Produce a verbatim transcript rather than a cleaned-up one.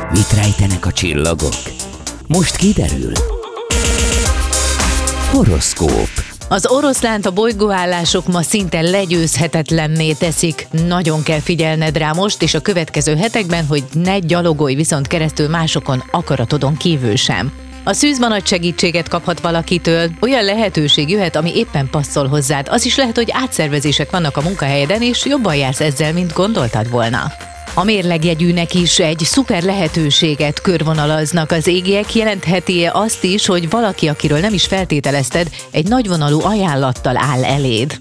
Mit rejtenek a csillagok? Most kiderül. Horoszkóp. Az oroszlánt a bolygóállások ma szinte legyőzhetetlenné teszik. Nagyon kell figyelned rá most és a következő hetekben, hogy ne gyalogolj viszont keresztül másokon akaratodon kívül sem. A szűzban nagy segítséget kaphat valakitől, olyan lehetőség jöhet, ami éppen passzol hozzád. Az is lehet, hogy átszervezések vannak a munkahelyeden, és jobban jársz ezzel, mint gondoltad volna. A mérlegjegyűnek is egy szuper lehetőséget körvonalaznak az égiek, jelentheti azt is, hogy valaki, akiről nem is feltételezted, egy nagyvonalú ajánlattal áll eléd.